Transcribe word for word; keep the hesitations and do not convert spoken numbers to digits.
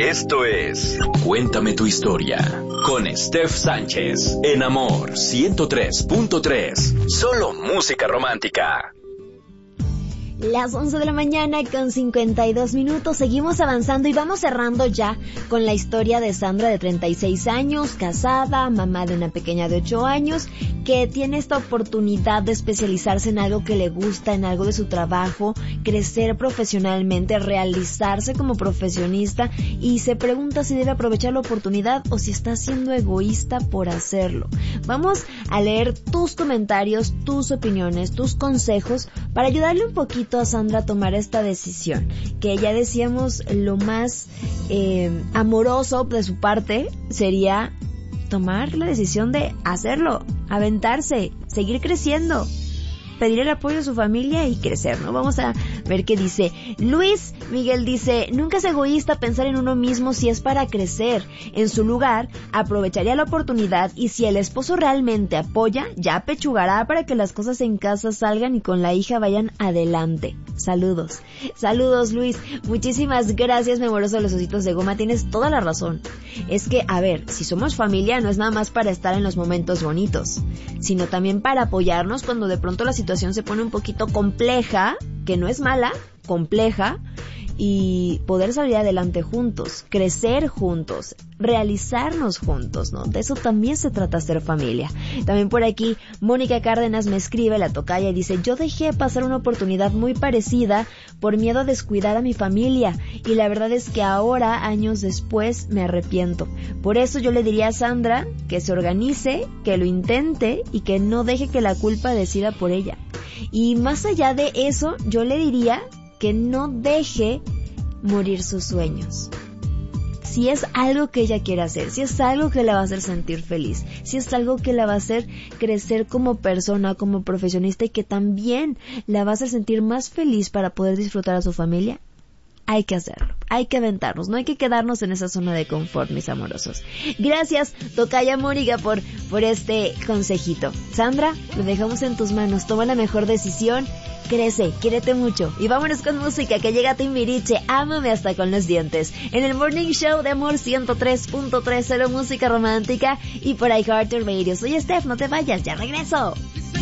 Esto es Cuéntame tu historia con Steph Sánchez en Amor ciento tres punto tres. Solo música romántica. Las once de la mañana con cincuenta y dos minutos, seguimos avanzando y vamos cerrando ya con la historia de Sandra, de treinta y seis años, casada, mamá de una pequeña de ocho años, que tiene esta oportunidad de especializarse en algo que le gusta, en algo de su trabajo, crecer profesionalmente, realizarse como profesionista, y se pregunta si debe aprovechar la oportunidad o si está siendo egoísta por hacerlo. Vamos a leer tus comentarios, tus opiniones, tus consejos para ayudarle un poquito a Sandra a tomar esta decisión, que ya decíamos lo más eh, amoroso de su parte sería tomar la decisión de hacerlo, aventarse, seguir creciendo, pedir el apoyo de su familia y crecer, ¿no? Vamos a ver qué dice. Luis Miguel dice, nunca es egoísta pensar en uno mismo si es para crecer. En su lugar, aprovecharía la oportunidad y si el esposo realmente apoya, ya pechugará para que las cosas en casa salgan y con la hija vayan adelante. Saludos. Saludos, Luis. Muchísimas gracias, mi amoroso de los ositos de goma. Tienes toda la razón. Es que, a ver, si somos familia no es nada más para estar en los momentos bonitos, sino también para apoyarnos cuando de pronto la situación se pone un poquito compleja, que no es mala, compleja, y poder salir adelante juntos, crecer juntos, realizarnos juntos, ¿no? De eso también se trata ser familia. También por aquí, Mónica Cárdenas me escribe, la tocaya, y dice, yo dejé pasar una oportunidad muy parecida por miedo a descuidar a mi familia, y la verdad es que ahora, años después, me arrepiento. Por eso yo le diría a Sandra que se organice, que lo intente, y que no deje que la culpa decida por ella. Y más allá de eso, yo le diría que no deje morir sus sueños. Si es algo que ella quiere hacer, si es algo que la va a hacer sentir feliz, si es algo que la va a hacer crecer como persona, como profesionista, y que también la va a hacer sentir más feliz para poder disfrutar a su familia, hay que hacerlo, hay que aventarnos, no hay que quedarnos en esa zona de confort, mis amorosos. Gracias, tocaya Mónica, por, por este consejito. Sandra, lo dejamos en tus manos, toma la mejor decisión, crece, quiérete mucho, y vámonos con música que llega a Timbiriche, ámame hasta con los dientes, en el Morning Show de Amor ciento tres punto tres, solo música romántica, y por iHeartRadio. Soy Steph, no te vayas, ya regreso.